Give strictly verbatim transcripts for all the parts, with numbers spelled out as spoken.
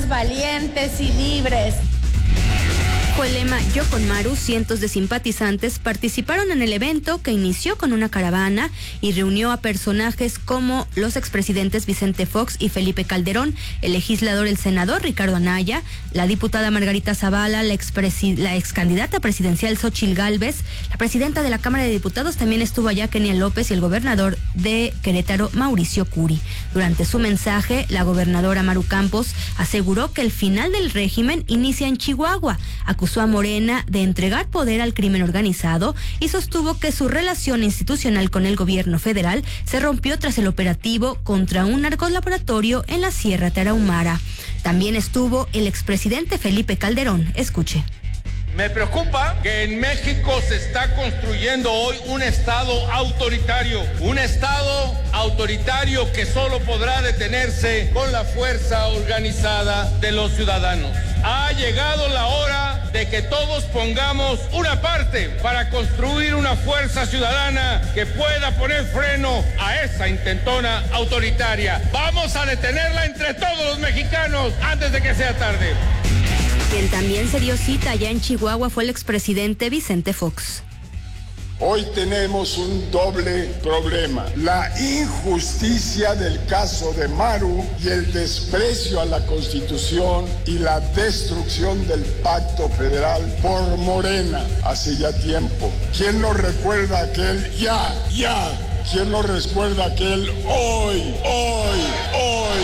mexicanos valientes y libres. Bajo el lema Yo con Maru, cientos de simpatizantes participaron en el evento que inició con una caravana y reunió a personajes como los expresidentes Vicente Fox y Felipe Calderón, el legislador, el senador Ricardo Anaya, la diputada Margarita Zavala, la, expresi- la ex candidata presidencial Xóchitl Gálvez, la presidenta de la Cámara de Diputados también estuvo allá, Kenia López, y el gobernador de Querétaro, Mauricio Curi. Durante su mensaje, la gobernadora Maru Campos aseguró que el final del régimen inicia en Chihuahua, acusó a Morena de entregar poder al crimen organizado y sostuvo que su relación institucional con el gobierno federal se rompió tras el operativo contra un narcolaboratorio en la Sierra Tarahumara. También estuvo el expresidente Felipe Calderón. Escuche. Me preocupa que en México se está construyendo hoy un Estado autoritario, un Estado autoritario que solo podrá detenerse con la fuerza organizada de los ciudadanos. Ha llegado la hora de que todos pongamos una parte para construir una fuerza ciudadana que pueda poner freno a esa intentona autoritaria. Vamos a detenerla entre todos los mexicanos antes de que sea tarde. Quien también se dio cita allá en Chihuahua fue el expresidente Vicente Fox. Hoy tenemos un doble problema: la injusticia del caso de Maru y el desprecio a la Constitución y la destrucción del Pacto Federal por Morena hace ya tiempo. ¿Quién nos recuerda aquel ya, ya? ¿Quién nos recuerda aquel hoy, hoy, hoy?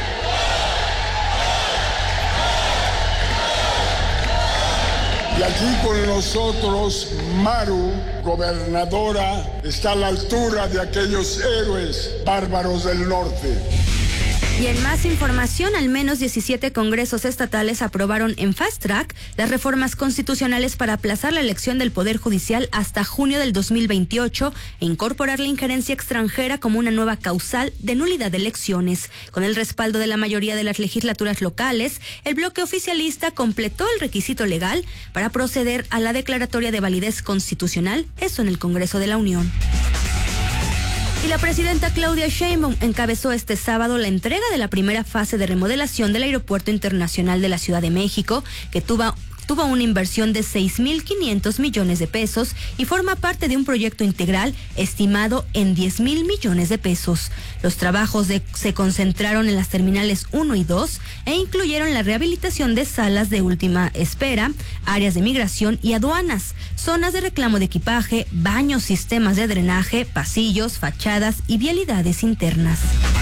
Y aquí con nosotros, Maru, gobernadora, está a la altura de aquellos héroes bárbaros del norte. Y en más información, al menos diecisiete congresos estatales aprobaron en fast track las reformas constitucionales para aplazar la elección del Poder Judicial hasta junio del dos mil veintiocho e incorporar la injerencia extranjera como una nueva causal de nulidad de elecciones. Con el respaldo de la mayoría de las legislaturas locales, el bloque oficialista completó el requisito legal para proceder a la declaratoria de validez constitucional, eso en el Congreso de la Unión. Y la presidenta Claudia Sheinbaum encabezó este sábado la entrega de la primera fase de remodelación del Aeropuerto Internacional de la Ciudad de México, que tuvo tuvo una inversión de seis mil quinientos millones de pesos y forma parte de un proyecto integral estimado en diez mil millones de pesos. Los trabajos de, se concentraron en las terminales uno y dos e incluyeron la rehabilitación de salas de última espera, áreas de migración y aduanas, zonas de reclamo de equipaje, baños, sistemas de drenaje, pasillos, fachadas y vialidades internas.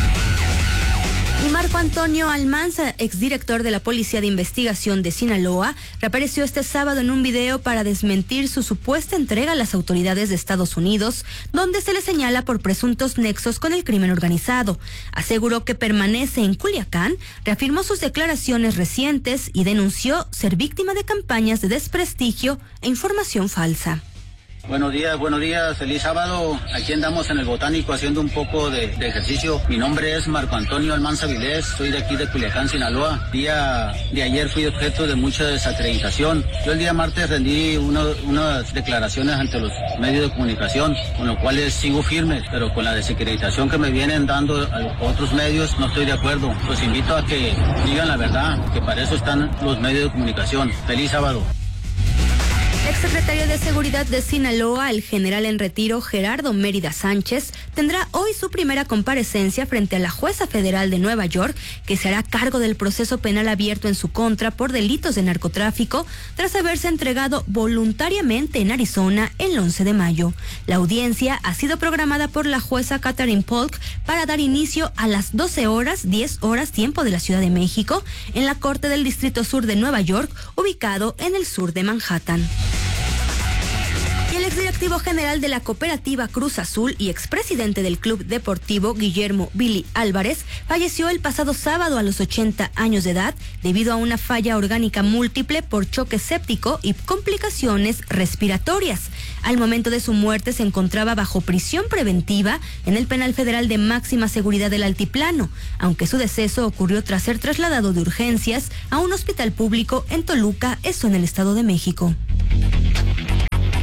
Y Marco Antonio Almanza, exdirector de la Policía de Investigación de Sinaloa, reapareció este sábado en un video para desmentir su supuesta entrega a las autoridades de Estados Unidos, donde se le señala por presuntos nexos con el crimen organizado. Aseguró que permanece en Culiacán, reafirmó sus declaraciones recientes y denunció ser víctima de campañas de desprestigio e información falsa. Buenos días, buenos días, feliz sábado. Aquí andamos en el Botánico haciendo un poco de, de ejercicio. Mi nombre es Marco Antonio Almanza Vilés, soy de aquí de Culiacán, Sinaloa. Día de ayer fui objeto de mucha desacreditación. Yo el día martes rendí uno, unas declaraciones ante los medios de comunicación, con los cuales sigo firme, pero con la desacreditación que me vienen dando a otros medios no estoy de acuerdo. Los invito a que digan la verdad, que para eso están los medios de comunicación. Feliz sábado. El exsecretario de Seguridad de Sinaloa, el general en retiro Gerardo Mérida Sánchez, tendrá hoy su primera comparecencia frente a la jueza federal de Nueva York, que se hará cargo del proceso penal abierto en su contra por delitos de narcotráfico, tras haberse entregado voluntariamente en Arizona el once de mayo. La audiencia ha sido programada por la jueza Catherine Polk para dar inicio a las doce horas, diez horas tiempo de la Ciudad de México, en la Corte del Distrito Sur de Nueva York, ubicado en el sur de Manhattan. Y el exdirectivo general de la cooperativa Cruz Azul y expresidente del Club Deportivo Guillermo Billy Álvarez falleció el pasado sábado a los ochenta años de edad debido a una falla orgánica múltiple por choque séptico y complicaciones respiratorias. Al momento de su muerte se encontraba bajo prisión preventiva en el Penal Federal de Máxima Seguridad del Altiplano, aunque su deceso ocurrió tras ser trasladado de urgencias a un hospital público en Toluca, eso en el Estado de México. Y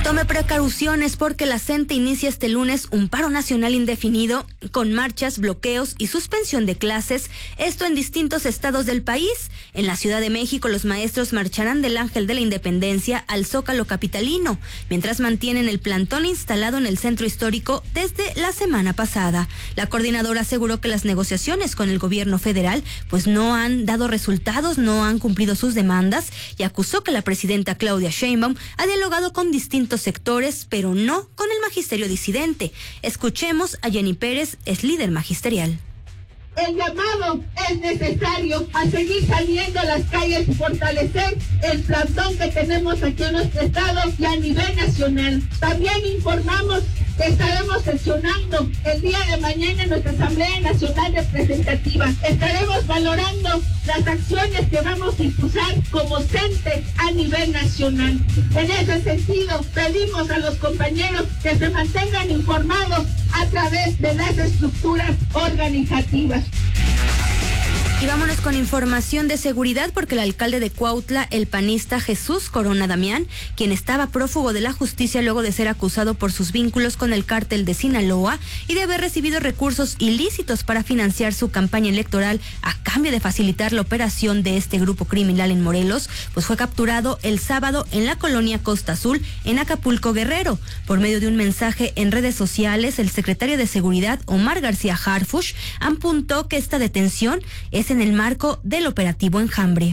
Tome precauciones porque la CENTE inicia este lunes un paro nacional indefinido con marchas, bloqueos y suspensión de clases, esto en distintos estados del país. En la Ciudad de México, los maestros marcharán del Ángel de la Independencia al Zócalo capitalino, mientras mantienen el plantón instalado en el centro histórico desde la semana pasada. La coordinadora aseguró que las negociaciones con el gobierno federal pues no han dado resultados, no han cumplido sus demandas y acusó que la presidenta Claudia Sheinbaum ha dialogado con distintos sectores, pero no con el magisterio disidente. Escuchemos a Jenny Pérez, es líder magisterial. El llamado es necesario a seguir saliendo a las calles y fortalecer el plantón que tenemos aquí en nuestro estado y a nivel nacional. También informamos que estaremos sesionando el día de mañana en nuestra Asamblea Nacional Representativa. Estaremos valorando las acciones que vamos a impulsar como CENTE a nivel nacional. En ese sentido, pedimos a los compañeros que se mantengan informados a través de las estructuras organizativas. Y vámonos con información de seguridad porque el alcalde de Cuautla, el panista Jesús Corona Damián, quien estaba prófugo de la justicia luego de ser acusado por sus vínculos con el cártel de Sinaloa y de haber recibido recursos ilícitos para financiar su campaña electoral a cambio de facilitar la operación de este grupo criminal en Morelos, pues fue capturado el sábado en la colonia Costa Azul, en Acapulco, Guerrero. Por medio de un mensaje en redes sociales, el secretario de Seguridad, Omar García Harfuch, apuntó que esta detención es en el marco del operativo Enjambre.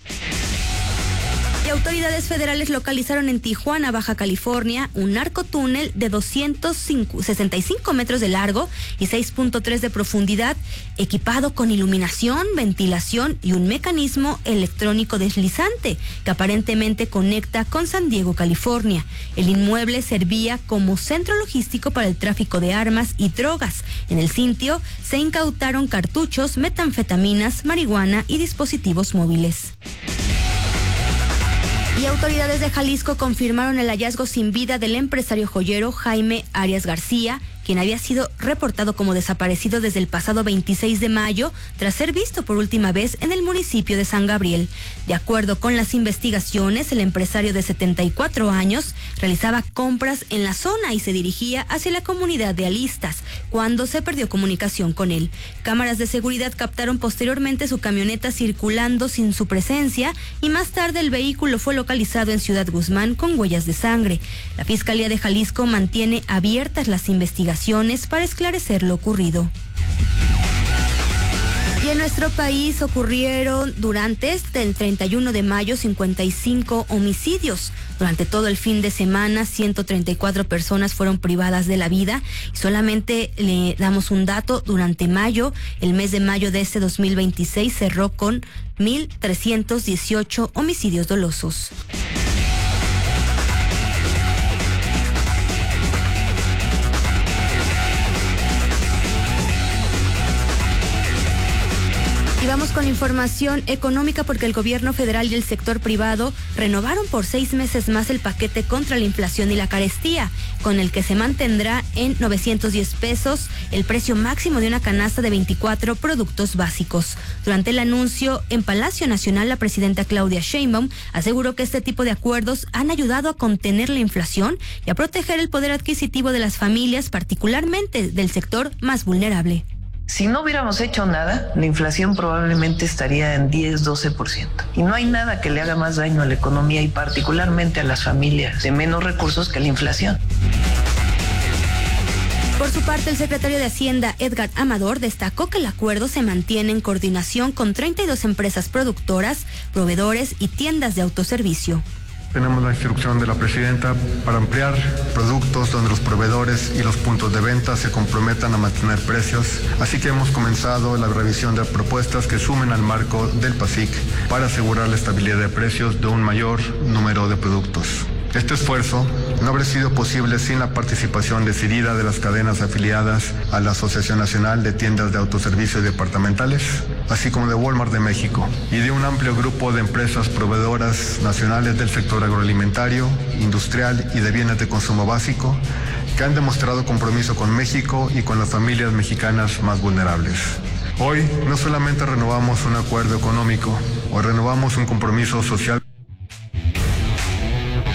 Y autoridades federales localizaron en Tijuana, Baja California, un narcotúnel de doscientos sesenta y cinco metros de largo y seis punto tres de profundidad, equipado con iluminación, ventilación y un mecanismo electrónico deslizante que aparentemente conecta con San Diego, California. El inmueble servía como centro logístico para el tráfico de armas y drogas. En el sitio se incautaron cartuchos, metanfetaminas, marihuana y dispositivos móviles. Y autoridades de Jalisco confirmaron el hallazgo sin vida del empresario joyero Jaime Arias García, quien había sido reportado como desaparecido desde el pasado veintiséis de mayo, tras ser visto por última vez en el municipio de San Gabriel. De acuerdo con las investigaciones, el empresario de setenta y cuatro años realizaba compras en la zona y se dirigía hacia la comunidad de Alistas, cuando se perdió comunicación con él. Cámaras de seguridad captaron posteriormente su camioneta circulando sin su presencia y más tarde el vehículo fue localizado en Ciudad Guzmán con huellas de sangre. La Fiscalía de Jalisco mantiene abiertas las investigaciones para esclarecer lo ocurrido. Y en nuestro país ocurrieron durante este el treinta y uno de mayo cincuenta y cinco homicidios. Durante todo el fin de semana, ciento treinta y cuatro personas fueron privadas de la vida. Y solamente le damos un dato: durante mayo, el mes de mayo de este dos mil veintiséis cerró con mil trescientos dieciocho homicidios dolosos. Y vamos con información económica porque el gobierno federal y el sector privado renovaron por seis meses más el paquete contra la inflación y la carestía, con el que se mantendrá en novecientos diez pesos el precio máximo de una canasta de veinticuatro productos básicos. Durante el anuncio en Palacio Nacional, la presidenta Claudia Sheinbaum aseguró que este tipo de acuerdos han ayudado a contener la inflación y a proteger el poder adquisitivo de las familias, particularmente del sector más vulnerable. Si no hubiéramos hecho nada, la inflación probablemente estaría en diez, doce por ciento. Y no hay nada que le haga más daño a la economía y particularmente a las familias de menos recursos que la inflación. Por su parte, el secretario de Hacienda, Edgar Amador, destacó que el acuerdo se mantiene en coordinación con treinta y dos empresas productoras, proveedores y tiendas de autoservicio. Tenemos la instrucción de la presidenta para ampliar productos donde los proveedores y los puntos de venta se comprometan a mantener precios, así que hemos comenzado la revisión de propuestas que sumen al marco del PASIC para asegurar la estabilidad de precios de un mayor número de productos. Este esfuerzo no habría sido posible sin la participación decidida de las cadenas afiliadas a la Asociación Nacional de Tiendas de Autoservicio Departamentales, así como de Walmart de México, y de un amplio grupo de empresas proveedoras nacionales del sector agroalimentario, industrial y de bienes de consumo básico, que han demostrado compromiso con México y con las familias mexicanas más vulnerables. Hoy no solamente renovamos un acuerdo económico, hoy renovamos un compromiso social.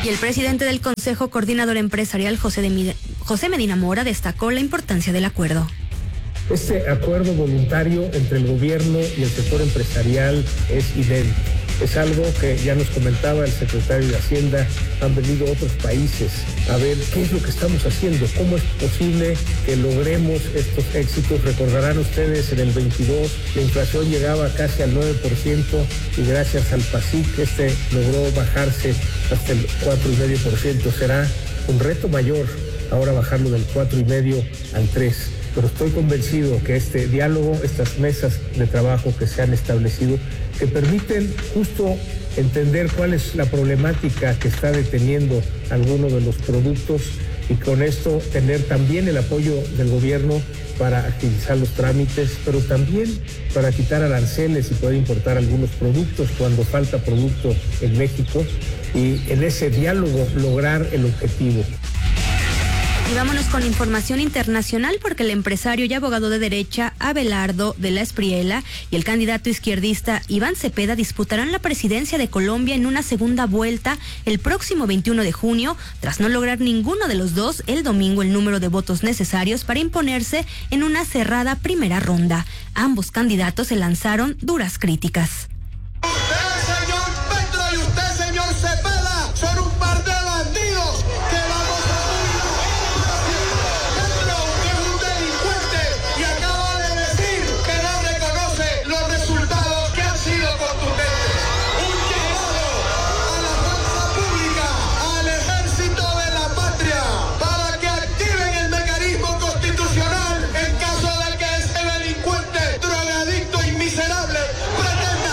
Y el presidente del Consejo Coordinador Empresarial, José, de, José Medina Mora, destacó la importancia del acuerdo. Este acuerdo voluntario entre el gobierno y el sector empresarial es inédito. Es algo que ya nos comentaba el secretario de Hacienda, han venido otros países a ver qué es lo que estamos haciendo, cómo es posible que logremos estos éxitos. Recordarán ustedes, en el veintidós la inflación llegaba casi al nueve por ciento y gracias al PASIC este logró bajarse hasta el cuatro coma cinco por ciento. Será un reto mayor ahora bajarlo del cuatro coma cinco al tres por ciento. Pero estoy convencido que este diálogo, estas mesas de trabajo que se han establecido, que permiten justo entender cuál es la problemática que está deteniendo algunos de los productos y con esto tener también el apoyo del gobierno para agilizar los trámites, pero también para quitar aranceles y poder importar algunos productos cuando falta producto en México y en ese diálogo lograr el objetivo. Y vámonos con información internacional porque el empresario y abogado de derecha Abelardo de la Espriella y el candidato izquierdista Iván Cepeda disputarán la presidencia de Colombia en una segunda vuelta el próximo veintiuno de junio, tras no lograr ninguno de los dos el domingo el número de votos necesarios para imponerse en una cerrada primera ronda. Ambos candidatos se lanzaron duras críticas. Usted, señor Petro, y usted, señor Cepeda, son un par de bandidos que vamos a Petro es un delincuente y acaba de decir que no reconoce los resultados que han sido contundentes. Un llamado a la fuerza pública, al ejército de la patria, para que activen el mecanismo constitucional en caso de que ese delincuente, drogadicto y miserable pretenda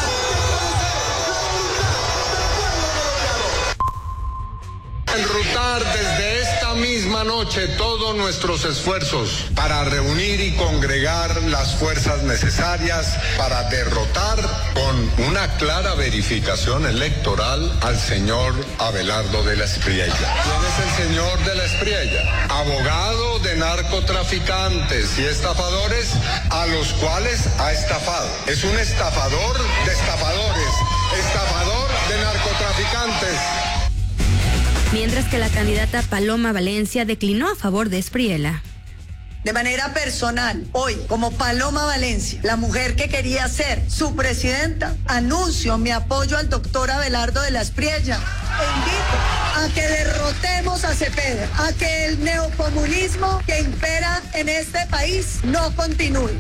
enrutar desde esta misma noche todos nuestros esfuerzos para reunir y congregar las fuerzas necesarias para derrotar con una clara verificación electoral al señor Abelardo de la Espriella. ¿Quién es el señor de la Espriella? Abogado de narcotraficantes y estafadores a los cuales ha estafado. Es un estafador de estafadores, estafador de narcotraficantes. Mientras que la candidata Paloma Valencia declinó a favor de Espriella. De manera personal, hoy, como Paloma Valencia, la mujer que quería ser su presidenta, anuncio mi apoyo al doctor Abelardo de la Espriella. E invito a que derrotemos a Cepeda, a que el neocomunismo que impera en este país no continúe.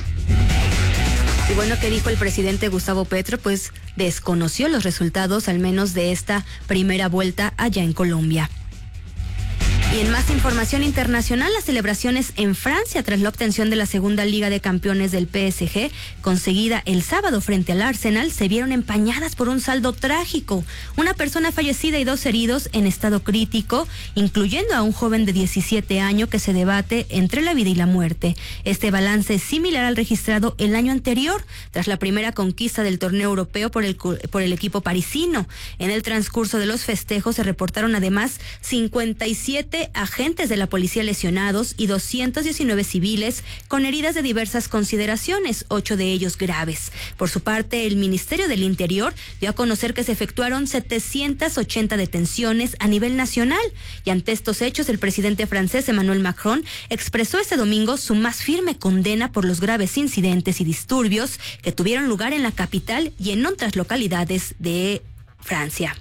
Y bueno, ¿qué dijo el presidente Gustavo Petro? Pues desconoció los resultados, al menos de esta primera vuelta allá en Colombia. Y en más información internacional, las celebraciones en Francia tras la obtención de la segunda Liga de Campeones del P S G, conseguida el sábado frente al Arsenal, se vieron empañadas por un saldo trágico. Una persona fallecida y dos heridos en estado crítico, incluyendo a un joven de diecisiete años que se debate entre la vida y la muerte. Este balance es similar al registrado el año anterior, tras la primera conquista del torneo europeo por el, por el equipo parisino. En el transcurso de los festejos se reportaron además cincuenta y siete agentes de la policía lesionados y doscientos diecinueve civiles con heridas de diversas consideraciones, ocho de ellos graves. Por su parte, el Ministerio del Interior dio a conocer que se efectuaron setecientas ochenta detenciones a nivel nacional y ante estos hechos el presidente francés Emmanuel Macron expresó este domingo su más firme condena por los graves incidentes y disturbios que tuvieron lugar en la capital y en otras localidades de Francia.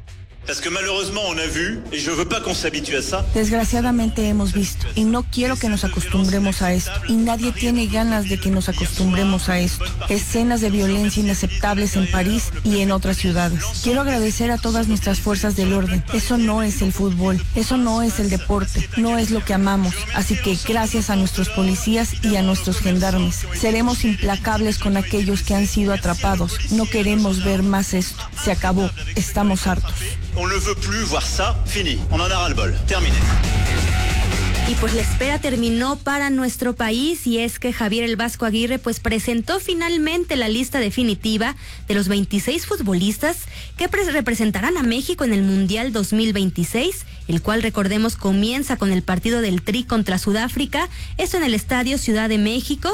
Desgraciadamente hemos visto, y no quiero que nos acostumbremos a esto, y nadie tiene ganas de que nos acostumbremos a esto. Escenas de violencia inaceptables en París y en otras ciudades. Quiero agradecer a todas nuestras fuerzas del orden. Eso no es el fútbol, eso no es el deporte, no es lo que amamos. Así que gracias a nuestros policías y a nuestros gendarmes. Seremos implacables con aquellos que han sido atrapados. No queremos ver más esto. Se acabó. Estamos hartos. On ne veut plus voir ça, fini. On en a ras-le-bol. Terminé. Y pues la espera terminó para nuestro país y es que Javier El Vasco Aguirre pues presentó finalmente la lista definitiva de los veintiséis futbolistas que representarán a México en el Mundial dos mil veintiséis, el cual recordemos comienza con el partido del Tri contra Sudáfrica, esto en el Estadio Ciudad de México.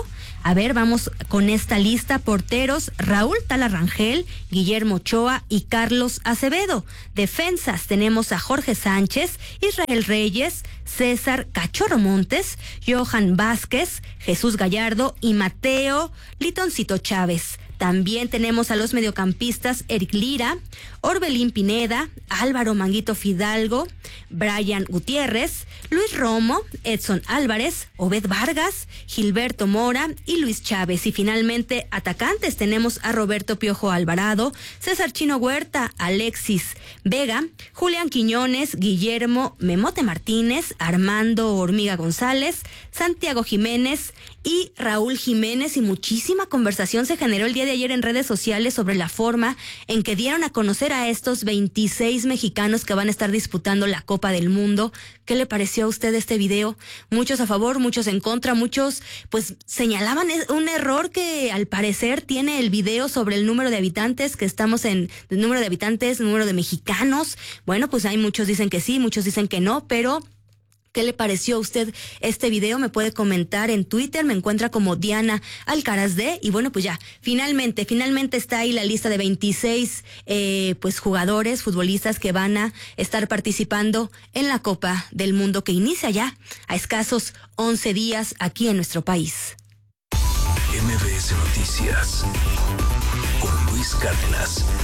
A ver, vamos con esta lista. Porteros, Raúl Tala Rangel, Guillermo Ochoa y Carlos Acevedo. Defensas, tenemos a Jorge Sánchez, Israel Reyes, César Cachorro Montes, Johan Vázquez, Jesús Gallardo y Mateo Litoncito Chávez. También tenemos a los mediocampistas Eric Lira, Orbelín Pineda, Álvaro Manguito Fidalgo, Brian Gutiérrez, Luis Romo, Edson Álvarez, Obed Vargas, Gilberto Mora y Luis Chávez. Y finalmente, atacantes, tenemos a Roberto Piojo Alvarado, César Chino Huerta, Alexis Vega, Julián Quiñones, Guillermo Memote Martínez, Armando Hormiga González, Santiago Jiménez y Raúl Jiménez. Y muchísima conversación se generó el día de ayer en redes sociales sobre la forma en que dieron a conocer a estos veintiséis mexicanos que van a estar disputando la Copa del Mundo. ¿Qué le pareció a usted este video? Muchos a favor, muchos en contra, muchos pues señalaban un error que al parecer tiene el video sobre el número de habitantes, que estamos en el número de habitantes, número de mexicanos. Bueno, pues hay muchos dicen que sí, muchos dicen que no, pero ¿qué le pareció a usted este video? Me puede comentar en Twitter, me encuentra como Diana Alcaraz de, y bueno, pues ya, finalmente, finalmente está ahí la lista de veintiséis eh, pues jugadores, futbolistas que van a estar participando en la Copa del Mundo que inicia ya a escasos once días aquí en nuestro país. M B S Noticias con Luis Cárdenas.